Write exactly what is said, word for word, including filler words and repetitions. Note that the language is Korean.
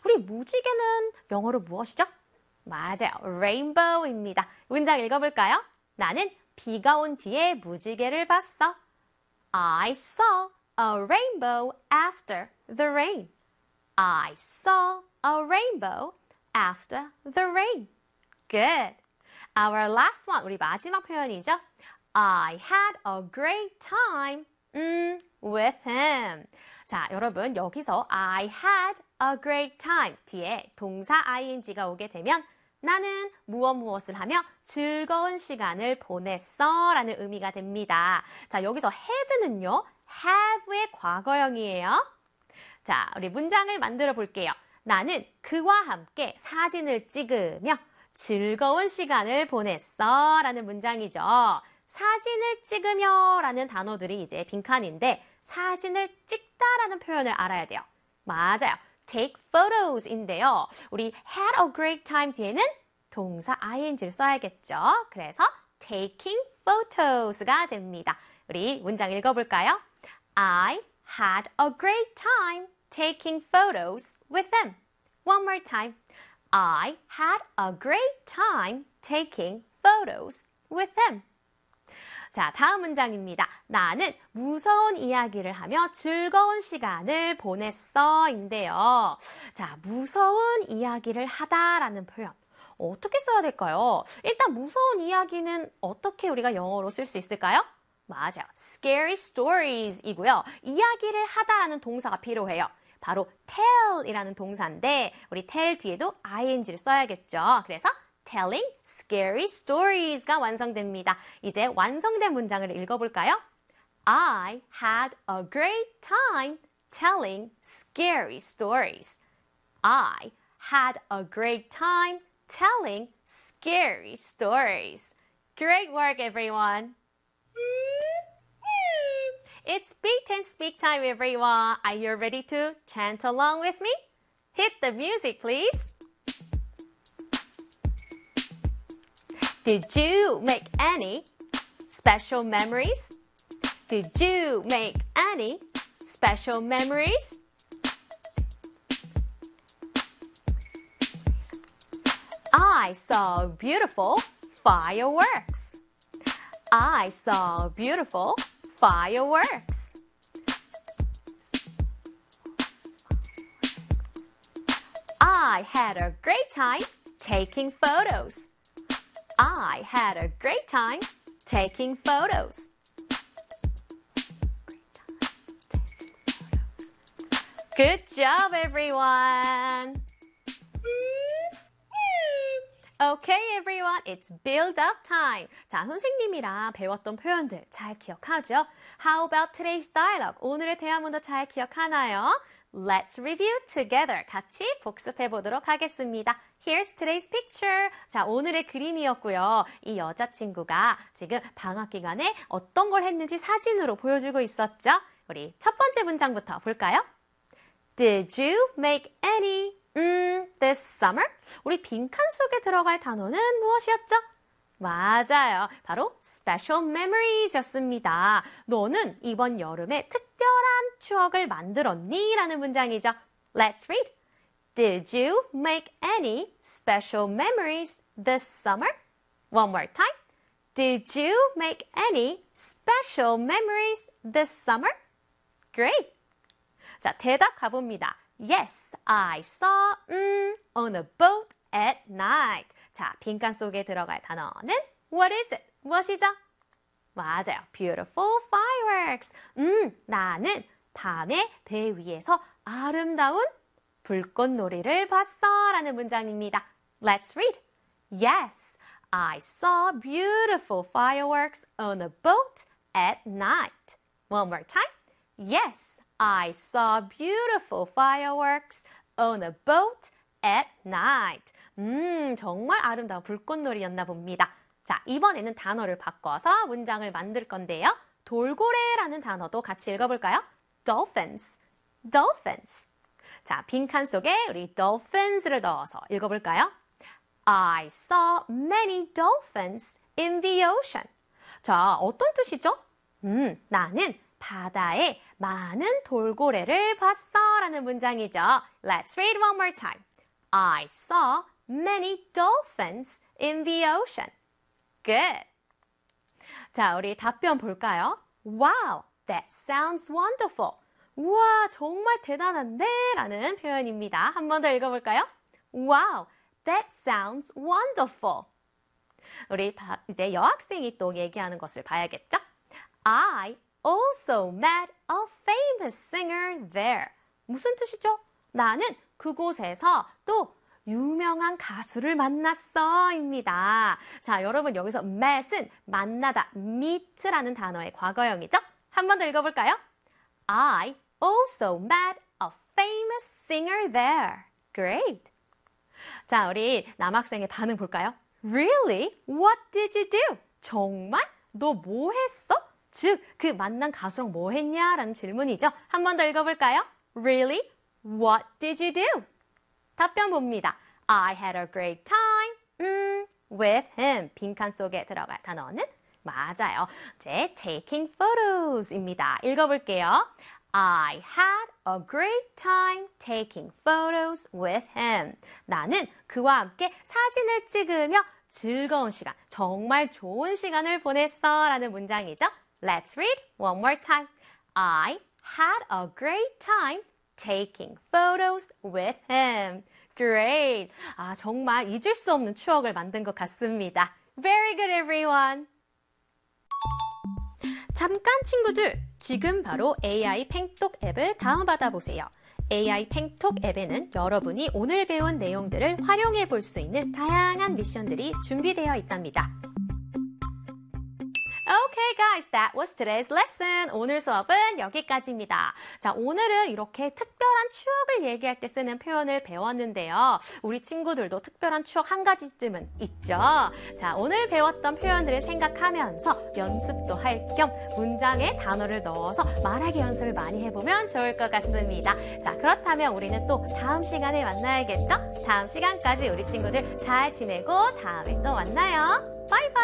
우리 무지개는 영어로 무엇이죠? 맞아요. rainbow입니다. 문장 읽어볼까요? 나는 비가 온 뒤에 무지개를 봤어. I saw a rainbow after the rain. I saw a rainbow after the rain. Good. Our last one, 우리 마지막 표현이죠. I had a great time mm, with him. 자, 여러분 여기서 I had a great time 뒤에 동사 ing가 오게 되면 나는 무엇 무엇을 하며 즐거운 시간을 보냈어 라는 의미가 됩니다. 자, 여기서 had는요, have의 과거형이에요. 자, 우리 문장을 만들어 볼게요. 나는 그와 함께 사진을 찍으며 즐거운 시간을 보냈어 라는 문장이죠. 사진을 찍으며 라는 단어들이 이제 빈칸인데 사진을 찍다라는 표현을 알아야 돼요. 맞아요. take photos인데요. 우리 had a great time 뒤에는 동사 ing를 써야겠죠. 그래서 taking photos가 됩니다. 우리 문장 읽어볼까요? I had a great time taking photos with them. One more time. I had a great time taking photos with them. 자, 다음 문장입니다. 나는 무서운 이야기를 하며 즐거운 시간을 보냈어 인데요. 자, 무서운 이야기를 하다라는 표현. 어떻게 써야 될까요? 일단 무서운 이야기는 어떻게 우리가 영어로 쓸 수 있을까요? 맞아요. scary stories 이고요. 이야기를 하다라는 동사가 필요해요. 바로 tell이라는 동사인데 우리 tell 뒤에도 ing를 써야겠죠. 그래서 telling scary stories가 완성됩니다. 이제 완성된 문장을 읽어볼까요? I had a great time telling scary stories. I had a great time telling scary stories. Great work, everyone. It's Big Ten Speak time, everyone. Are you ready to chant along with me? Hit the music, please. Did you make any special memories? Did you make any special memories? I saw beautiful fireworks. I saw beautiful fireworks. I had a great time taking photos. I had a great time taking photos. Good job, everyone. Okay, everyone, it's build-up time. 자, 선생님이랑 배웠던 표현들 잘 기억하죠? How about today's dialogue? 오늘의 대화문도 잘 기억하나요? Let's review together. 같이 복습해 보도록 하겠습니다. Here's today's picture. 자, 오늘의 그림이었고요. 이 여자친구가 지금 방학 기간에 어떤 걸 했는지 사진으로 보여주고 있었죠? 우리 첫 번째 문장부터 볼까요? Did you make any 음, this summer? 우리 빈칸 속에 들어갈 단어는 무엇이었죠? 맞아요. 바로 special memories였습니다. 너는 이번 여름에 특별한 추억을 만들었니? 라는 문장이죠. Let's read. Did you make any special memories this summer? One more time. Did you make any special memories this summer? Great. 자, 대답 가봅니다. Yes, I saw 음, on a boat at night. 자, 빈칸 속에 들어갈 단어는 What is it? 무엇이죠? 맞아요. Beautiful fireworks. 음, 나는 밤에 배 위에서 아름다운 불꽃놀이를 봤어 라는 문장입니다. Let's read. Yes, I saw beautiful fireworks on a boat at night. One more time. Yes, I saw beautiful fireworks on a boat at night. 음, 정말 아름다운 불꽃놀이였나 봅니다. 자, 이번에는 단어를 바꿔서 문장을 만들 건데요. 돌고래라는 단어도 같이 읽어볼까요? Dolphins, dolphins. 자, 빈칸 속에 우리 dolphins를 넣어서 읽어볼까요? I saw many dolphins in the ocean. 자, 어떤 뜻이죠? 음, 나는 바다에 많은 돌고래를 봤어 라는 문장이죠. Let's read one more time. I saw many dolphins in the ocean. Good. 자, 우리 답변 볼까요? Wow, that sounds wonderful. 우와, 정말 대단한데? 라는 표현입니다. 한 번 더 읽어볼까요? Wow, that sounds wonderful. 우리 다 이제 여학생이 또 얘기하는 것을 봐야겠죠? I also met a famous singer there. 무슨 뜻이죠? 나는 그곳에서 또 유명한 가수를 만났어 입니다. 자, 여러분 여기서 met은 만나다, meet라는 단어의 과거형이죠? 한 번 더 읽어볼까요? I also met a famous singer there. Great. 자, 우리 남학생의 반응 볼까요? Really? What did you do? 정말? 너 뭐 했어? 즉, 그 만난 가수랑 뭐 했냐? 라는 질문이죠. 한 번 더 읽어볼까요? Really? What did you do? 답변 봅니다. I had a great time 음, with him. 빈칸 속에 들어갈 단어는 맞아요. 이제 taking photos입니다. 읽어볼게요. I had a great time taking photos with him. 나는 그와 함께 사진을 찍으며 즐거운 시간, 정말 좋은 시간을 보냈어 라는 문장이죠. Let's read one more time. I had a great time taking photos with him. Great. 아, 정말 잊을 수 없는 추억을 만든 것 같습니다. Very good, everyone. 잠깐 친구들, 지금 바로 에이아이 팽톡 앱을 다운받아 보세요. 에이아이 팽톡 앱에는 여러분이 오늘 배운 내용들을 활용해 볼 수 있는 다양한 미션들이 준비되어 있답니다. Okay guys, that was today's lesson. 오늘 수업은 여기까지입니다. 자, 오늘은 이렇게 특별한 추억을 얘기할 때 쓰는 표현을 배웠는데요. 우리 친구들도 특별한 추억 한 가지쯤은 있죠. 자, 오늘 배웠던 표현들을 생각하면서 연습도 할 겸 문장에 단어를 넣어서 말하기 연습을 많이 해보면 좋을 것 같습니다. 자, 그렇다면 우리는 또 다음 시간에 만나야겠죠? 다음 시간까지 우리 친구들 잘 지내고 다음에 또 만나요. 바이바이!